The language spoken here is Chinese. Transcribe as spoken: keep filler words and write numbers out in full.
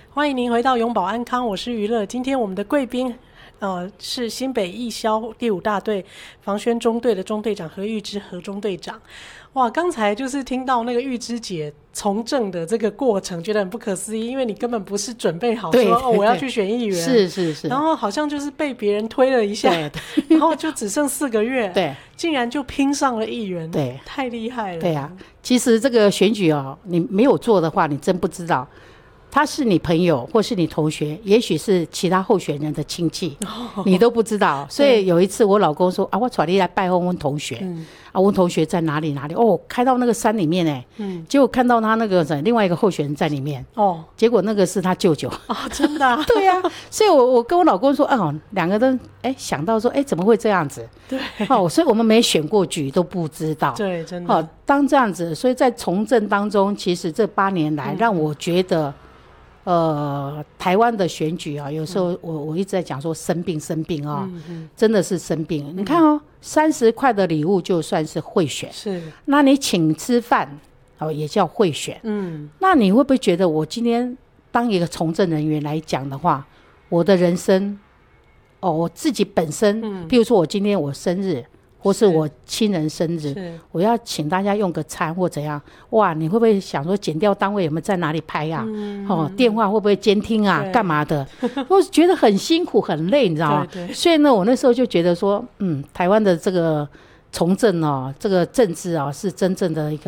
欢迎您回到永保安康，我是娱乐。今天我们的贵宾呃，是新北义消第五大队防宣中队的中队长何玉芝何中队长。哇，刚才就是听到那个玉芝姐从政的这个过程，觉得很不可思议，因为你根本不是准备好说哦我要去选议员， 是是是， 然后好像就是被别人推了一下，然后就只剩四个月， 对， 竟然就拼上了议员， 对， 太厉害了。 对啊，其实这个选举哦，你没有做的话，你真不知道。他是你朋友或是你同学，也许是其他候选人的亲戚，哦、你都不知道。所以有一次我老公说啊，我带你来拜访我同学、嗯、啊，我同学在哪里哪里哦，开到那个山里面哎、嗯，结果看到他那个另外一个候选人在里面哦，结果那个是他舅舅哦，真的、啊、 对啊，所以我我跟我老公说啊，两个人哎想到说哎怎么会这样子？ 对哦，所以我们没选过举都不知道， 对，真的。 哦，当这样子，所以在从政当中，其实这八年来让我觉得。呃，台湾的选举啊，有时候我我一直在讲说生病生病啊、哦嗯，真的是生病。你看哦，三十块的礼物就算是贿选， 是， 那你请吃饭哦也叫贿选，嗯，那你会不会觉得我今天当一个从政人员来讲的话，我的人生哦我自己本身，嗯，譬如说我今天我生日。或是我亲人生日，我要请大家用个餐或怎样，哇，你会不会想说检调单位有没有在哪里拍啊？嗯、哦，电话会不会监听啊？干嘛的？我觉得很辛苦很累，你知道吗？对对，所以呢，我那时候就觉得说，嗯，台湾的这个从政哦，这个政治啊，是真正的一个。